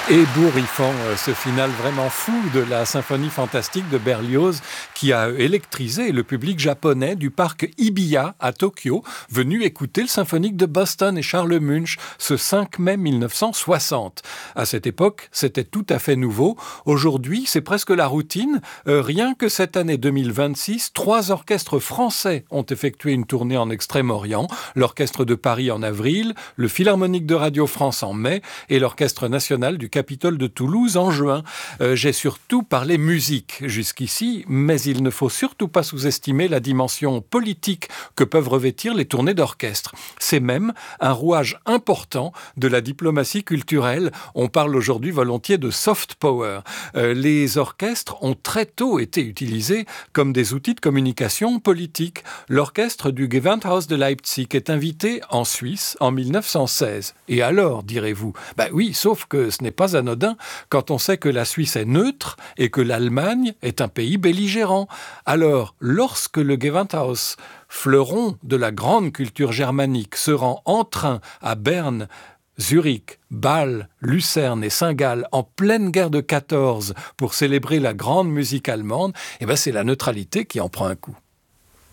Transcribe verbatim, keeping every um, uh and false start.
Ébouriffant, ce final vraiment fou de la symphonie fantastique de Berlioz qui a électrisé le public japonais du parc Hibiya à Tokyo, venu écouter le symphonique de Boston et Charles Munch ce cinq mai mille neuf cent soixante. À cette époque, c'était tout à fait nouveau. Aujourd'hui, c'est presque la routine. Euh, rien que cette année deux mille vingt-six, trois orchestres français ont effectué une tournée en Extrême-Orient. L'Orchestre de Paris en avril, le Philharmonique de Radio France en mai et l'Orchestre national du Capitole de Toulouse en juin. Euh, j'ai surtout parlé musique jusqu'ici, mais il ne faut surtout pas sous-estimer la dimension politique que peuvent revêtir les tournées d'orchestre. C'est même un rouage important de la diplomatie culturelle. On parle aujourd'hui volontiers de soft power. Euh, les orchestres ont très tôt été utilisés comme des outils de communication politique. L'orchestre du Gewandhaus de Leipzig est invité en Suisse en mille neuf cent seize. Et alors, direz-vous? Ben oui, sauf que ce n'est pas anodin quand on sait que la Suisse est neutre et que l'Allemagne est un pays belligérant. Alors, lorsque le Gewandhaus, fleuron de la grande culture germanique, se rend en train à Berne, Zurich, Bâle, Lucerne et Saint-Gall en pleine guerre de quatorze pour célébrer la grande musique allemande, eh ben c'est la neutralité qui en prend un coup.